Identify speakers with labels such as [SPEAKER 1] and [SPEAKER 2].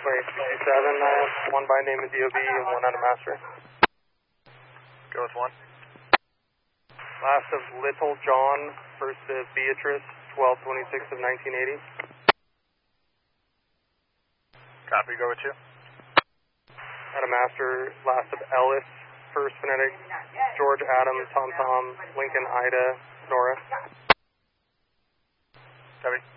[SPEAKER 1] Wait, 67, I have one by name of DOB and one out of master.
[SPEAKER 2] Go with one.
[SPEAKER 1] Last of Little John, first of Beatrice, 12/26 of 1980.
[SPEAKER 2] Copy, go with two.
[SPEAKER 1] Out of master, last of Ellis, first phonetic, George Adam, Tom Tom, Lincoln Ida, Nora.
[SPEAKER 2] Copy.